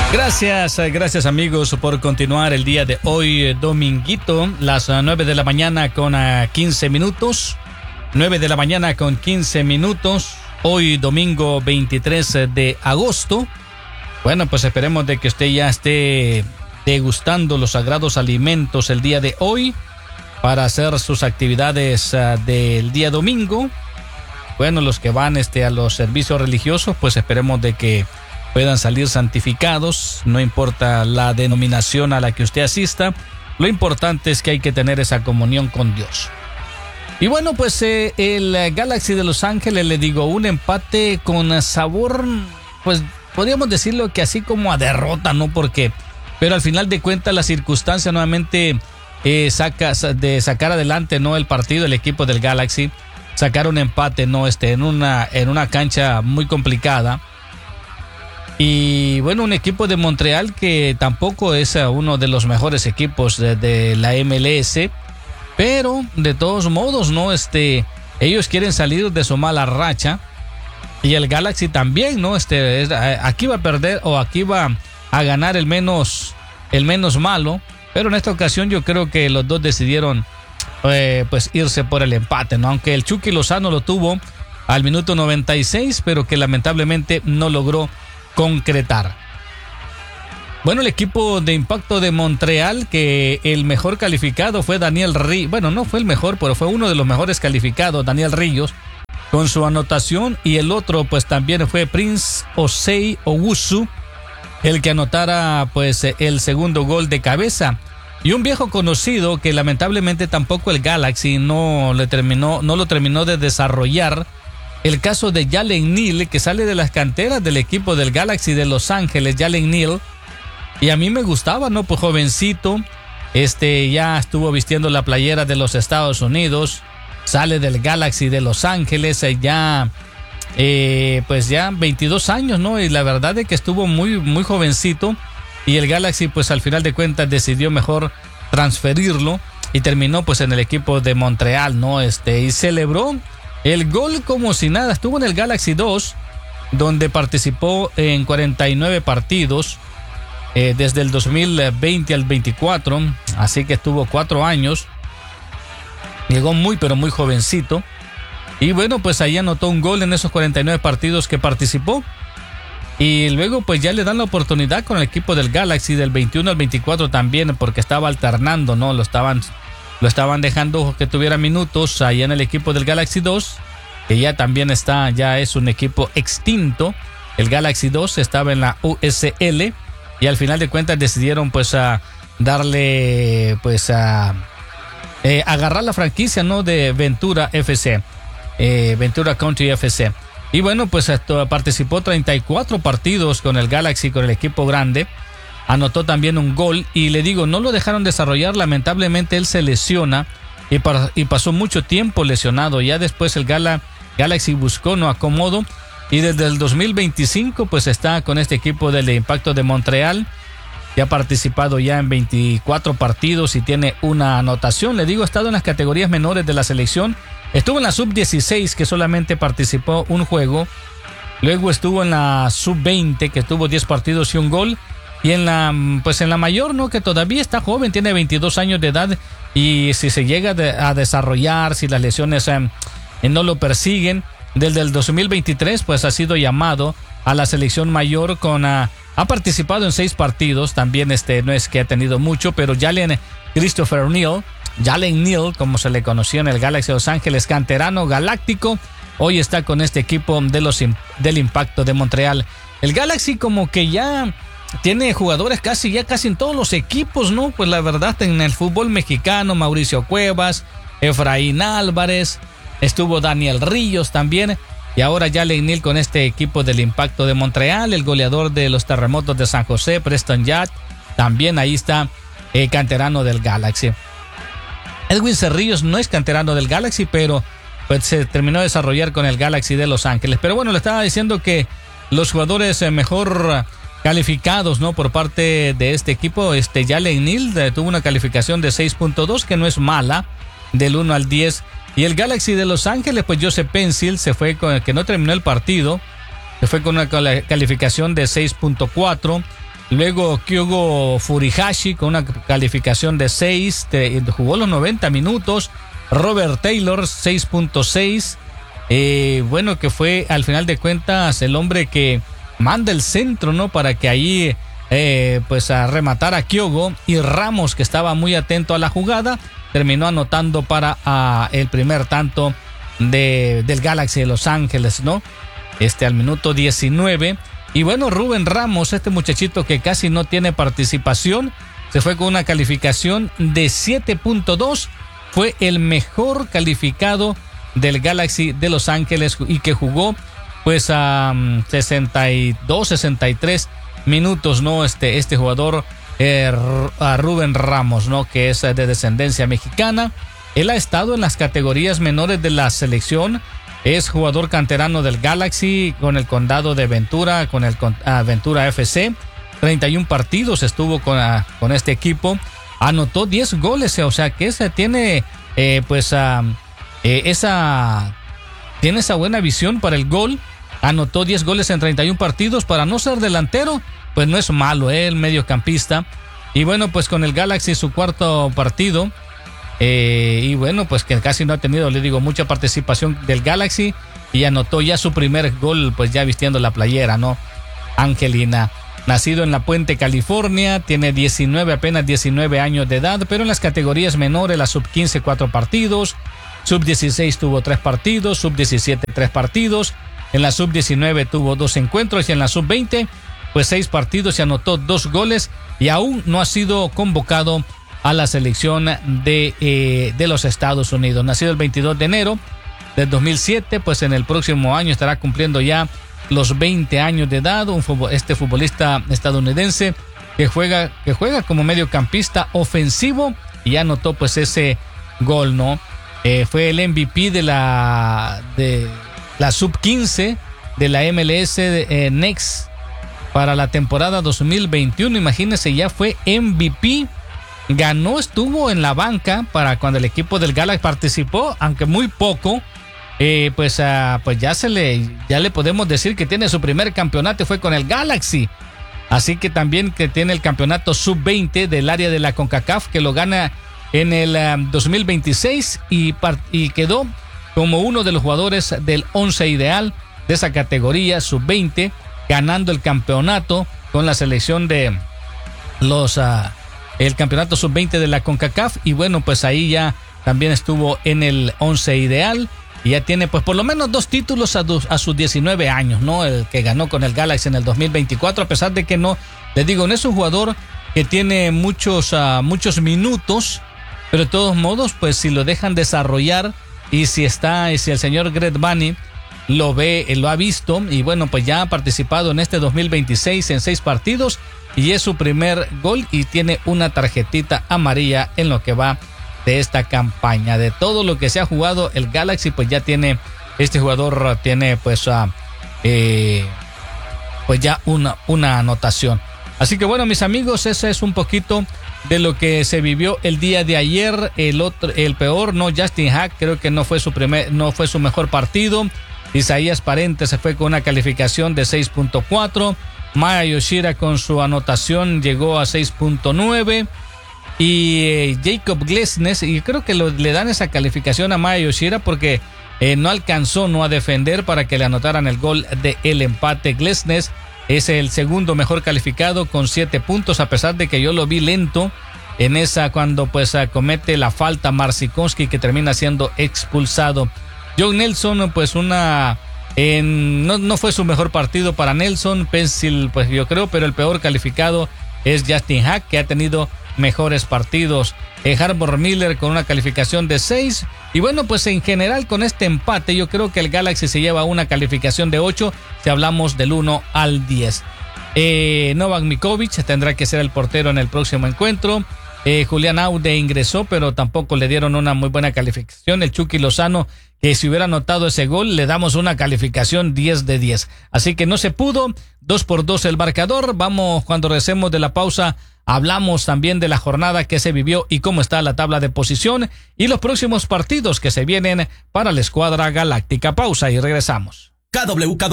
Gracias amigos por continuar el día de hoy, dominguito, las 9 de la mañana con 15 minutos. 9 de la mañana con 15 minutos, hoy domingo 23 de agosto. Bueno, pues esperemos de que usted ya esté degustando los sagrados alimentos el día de hoy para hacer sus actividades del día domingo. Bueno, los que van a los servicios religiosos, pues esperemos de que puedan salir santificados, no importa la denominación a la que usted asista, lo importante es que hay que tener esa comunión con Dios. Y bueno, pues el Galaxy de Los Ángeles, le digo, un empate con sabor, pues podríamos decirlo que así como a derrota, ¿no? Pero al final de cuentas la circunstancia nuevamente sacar adelante, ¿no? El partido, el equipo del Galaxy, sacar un empate, ¿no? En una cancha muy complicada. Y bueno, un equipo de Montreal que tampoco es uno de los mejores equipos de la MLS, pero de todos modos, ¿no? Ellos quieren salir de su mala racha y el Galaxy también, ¿no? Aquí va a perder o aquí va a ganar el menos malo, pero en esta ocasión yo creo que los dos decidieron pues irse por el empate, ¿no? Aunque el Chucky Lozano lo tuvo al minuto 96, pero que lamentablemente no logró concretar. Bueno, el equipo de Impacto de Montreal, que el mejor calificado fue Daniel Ríos. Bueno, no fue el mejor, pero fue uno de los mejores calificados, Daniel Ríos, con su anotación. Y el otro, pues también fue Prince Osei Owusu, el que anotara pues el segundo gol de cabeza. Y un viejo conocido que lamentablemente tampoco el Galaxy no lo terminó de desarrollar. El caso de Jalen Neal, que sale de las canteras del equipo del Galaxy de Los Ángeles, Jalen Neal. Y a mí me gustaba, ¿no? Pues jovencito, ya estuvo vistiendo la playera de los Estados Unidos, sale del Galaxy de Los Ángeles, pues ya 22 años, ¿no? Y la verdad es que estuvo muy, muy jovencito y el Galaxy, pues al final de cuentas decidió mejor transferirlo y terminó pues en el equipo de Montreal, ¿no? Y celebró el gol como si nada. Estuvo en el Galaxy 2, donde participó en 49 partidos desde el 2020 al 24, así que estuvo 4 años. Llegó muy pero muy jovencito. Y bueno, pues ahí anotó un gol en esos 49 partidos que participó. Y luego pues ya le dan la oportunidad con el equipo del Galaxy del 21 al 24 también, porque estaba alternando, ¿no? Lo estaban dejando que tuviera minutos allá en el equipo del Galaxy 2, que ya también ya es un equipo extinto. El Galaxy 2 estaba en la USL y al final de cuentas decidieron pues a darle pues a agarrar la franquicia, ¿no? De Ventura FC, Ventura Country FC. Y bueno, pues participó 34 partidos con el Galaxy, con el equipo grande. Anotó también un gol y le digo, no lo dejaron desarrollar. Lamentablemente él se lesiona y pasó mucho tiempo lesionado. Ya después el Galaxy buscó no acomodo y desde el 2025 pues está con este equipo del Impacto de Montreal. Ya ha participado ya en 24 partidos y tiene una anotación. Le digo, ha estado en las categorías menores de la selección. Estuvo en la sub-16, que solamente participó un juego. Luego estuvo en la sub-20, que tuvo 10 partidos y un gol. Y en la mayor, ¿no? Que todavía está joven, tiene 22 años de edad. Y si se llega a desarrollar, si las lesiones no lo persiguen, desde el 2023, pues ha sido llamado a la selección mayor ha participado en 6 partidos. También no es que ha tenido mucho, pero Jalen Neal, como se le conoció en el Galaxy de Los Ángeles, canterano galáctico, hoy está con este equipo del Impacto de Montreal. El Galaxy como que ya tiene jugadores casi en todos los equipos, ¿no? Pues la verdad, en el fútbol mexicano, Mauricio Cuevas, Efraín Álvarez, estuvo Daniel Ríos también, y ahora Jalen Neal con este equipo del Impacto de Montreal, el goleador de los Terremotos de San José, Preston Yacht, también ahí está canterano del Galaxy. Edwin Cerrillos no es canterano del Galaxy, pero pues se terminó de desarrollar con el Galaxy de Los Ángeles. Pero bueno, le estaba diciendo que los jugadores mejor calificados, ¿no? Por parte de este equipo, Jalen Neal tuvo una calificación de 6.2, que no es mala, del 1 al 10. Y el Galaxy de Los Ángeles, pues Joseph Pencil se fue que no terminó el partido, se fue con una calificación de 6.4. Luego Kyogo Furihashi con una calificación de 6, jugó los 90 minutos. Robert Taylor 6.6. Bueno, que fue al final de cuentas el hombre que manda el centro, ¿no? Para que ahí pues a rematar a Kyogo, y Ramos, que estaba muy atento a la jugada, terminó anotando para el primer tanto del Galaxy de Los Ángeles, ¿no? Al minuto 19. Y bueno, Rubén Ramos, este muchachito que casi no tiene participación, se fue con una calificación de 7.2. Fue el mejor calificado del Galaxy de Los Ángeles, y que jugó pues a 63 minutos, ¿no? Este jugador, a Rubén Ramos, ¿no? Que es de descendencia mexicana. Él ha estado en las categorías menores de la selección. Es jugador canterano del Galaxy con el Condado de Ventura, con el Ventura FC. 31 partidos estuvo con este equipo. Anotó 10 goles, o sea que tiene tiene esa buena visión para el gol. Anotó 10 goles en 31 partidos. Para no ser delantero, pues no es malo, el mediocampista. Y bueno, pues con el Galaxy su cuarto partido. Y bueno, pues que casi no ha tenido, le digo, mucha participación del Galaxy, y anotó ya su primer gol, pues ya vistiendo la playera, ¿no? Angelina, nacido en La Puente, California, tiene apenas 19 años de edad, pero en las categorías menores, la sub-15, 4 partidos, sub-16 tuvo 3 partidos, sub-17 3 partidos, en la sub-19 tuvo 2 encuentros, y en la sub-20 pues 6 partidos y anotó 2 goles, y aún no ha sido convocado a la selección de los Estados Unidos. Nacido el 22 de enero del 2007, pues en el próximo año estará cumpliendo ya los 20 años de edad. Este futbolista estadounidense que juega como mediocampista ofensivo, y anotó pues ese gol, ¿no? Fue el MVP de la sub-15 de la MLS Next para la temporada 2021. Imagínense, ya fue MVP. Estuvo en la banca para cuando el equipo del Galaxy participó, aunque muy poco. Pues ya le podemos decir que tiene su primer campeonato, fue con el Galaxy. Así que también que tiene el campeonato sub-20 del área de la CONCACAF, que lo gana en el 2026, y quedó como uno de los jugadores del 11 ideal de esa categoría sub-20, ganando el campeonato con la selección de el campeonato sub-20 de la CONCACAF. Y bueno, pues ahí ya también estuvo en el 11 ideal, y ya tiene pues por lo menos 2 títulos a sus 19 años, ¿no? El que ganó con el Galaxy en el 2024, a pesar de que no es un jugador que tiene muchos minutos, pero de todos modos, pues si lo dejan desarrollar, y si el señor Greg Vanney lo ha visto, y bueno, pues ya ha participado en este 2026 en 6 partidos, y es su primer gol, y tiene una tarjetita amarilla en lo que va de esta campaña. De todo lo que se ha jugado el Galaxy, pues ya tiene, este jugador tiene pues ya una anotación. Así que bueno, mis amigos, ese es un poquito de lo que se vivió el día de ayer. El peor, no, Justin Hack, creo que no fue su mejor partido. Isaías Parente se fue con una calificación de 6.4. Maya Yoshida con su anotación llegó a 6.9. Y Jacob Glesnes, y creo que le dan esa calificación a Maya Yoshida porque no alcanzó a defender para que le anotaran el gol del empate. Glesnes es el segundo mejor calificado con 7 puntos, a pesar de que yo lo vi lento en esa cuando pues comete la falta Marcinkowski, que termina siendo expulsado. John Nelson, pues no fue su mejor partido para Nelson, Pencil, pues yo creo, pero el peor calificado es Justin Hack, que ha tenido mejores partidos. Harbour Miller con una calificación de 6. Y bueno, pues en general con este empate yo creo que el Galaxy se lleva una calificación de 8 si hablamos del 1 al 10. Novak Mikovic tendrá que ser el portero en el próximo encuentro. Julián Aude ingresó, pero tampoco le dieron una muy buena calificación. El Chucky Lozano, que si hubiera anotado ese gol, le damos una calificación 10 de 10. Así que no se pudo, 2-2 el marcador. Vamos, cuando regresemos de la pausa, hablamos también de la jornada que se vivió y cómo está la tabla de posición y los próximos partidos que se vienen para la escuadra galáctica. Pausa y regresamos.